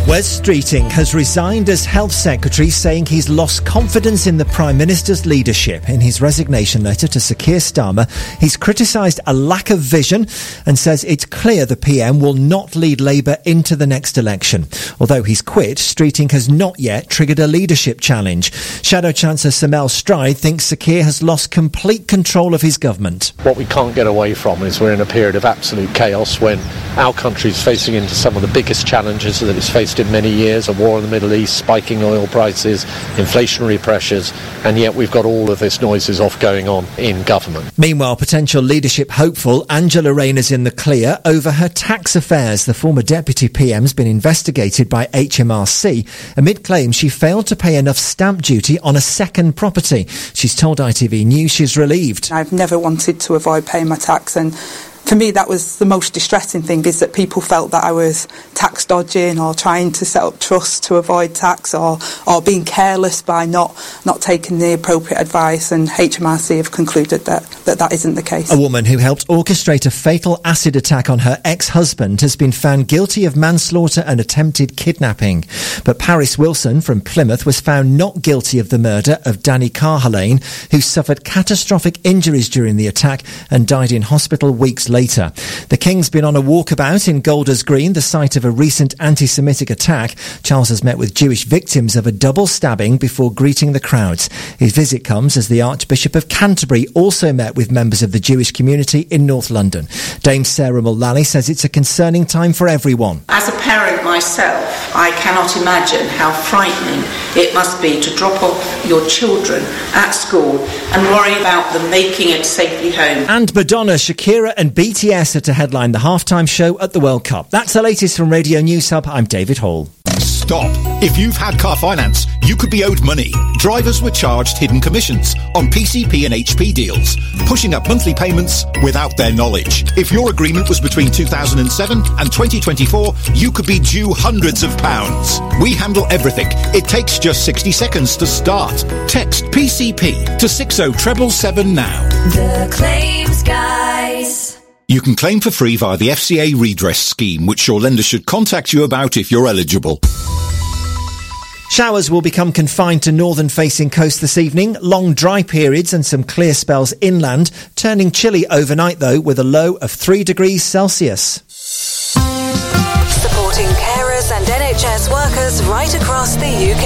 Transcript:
Wes Streeting has resigned as Health Secretary, saying he's lost confidence in the Prime Minister's leadership. In his resignation letter to Sir Keir Starmer, he's criticised a lack of vision and says it's clear the PM will not lead Labour into the next election. Although he's quit, Streeting has not yet triggered a leadership challenge. Shadow Chancellor Sir Mel Stride thinks Sir Keir has lost complete control of his government. What we can't get away from is we're in a period of absolute chaos when our country is facing into some of the biggest challenges that it's faced in many years, a war in the Middle East, spiking oil prices, inflationary pressures, and yet we've got all of this noises off going on in government. Meanwhile, potential leadership hopeful Angela Rayner's in the clear over her tax affairs. The former Deputy PM's been investigated by HMRC amid claims she failed to pay enough stamp duty on a second property. She's told ITV News she's relieved. I've never wanted to avoid paying my tax, and for me that was the most distressing thing, is that people felt that I was tax dodging or trying to set up trusts to avoid tax or being careless by not taking the appropriate advice, and HMRC have concluded that isn't the case. A woman who helped orchestrate a fatal acid attack on her ex-husband has been found guilty of manslaughter and attempted kidnapping. But Paris Wilson from Plymouth was found not guilty of the murder of Danny Carhalane, who suffered catastrophic injuries during the attack and died in hospital weeks later. The King's been on a walkabout in Golders Green, the site of a recent anti-Semitic attack. Charles has met with Jewish victims of a double stabbing before greeting the crowds. His visit comes as the Archbishop of Canterbury also met with members of the Jewish community in North London. Dame Sarah Mullally says it's a concerning time for everyone. As a parent myself, I cannot imagine how frightening it must be to drop off your children at school and worry about them making it safely home. And Madonna, Shakira and BTS are to headline the halftime show at the World Cup. That's the latest from Radio News Hub. I'm David Hall. Stop. If you've had car finance, you could be owed money. Drivers were charged hidden commissions on PCP and HP deals, pushing up monthly payments without their knowledge. If your agreement was between 2007 and 2024, you could be due hundreds of pounds. We handle everything. It takes just 60 seconds to start. Text PCP to 60777 now. The Claims Guys. You can claim for free via the FCA redress scheme, which your lender should contact you about if you're eligible. Showers will become confined to northern-facing coast this evening. Long dry periods and some clear spells inland, turning chilly overnight, though, with a low of 3 degrees Celsius. Supporting carers and NHS workers right across the UK.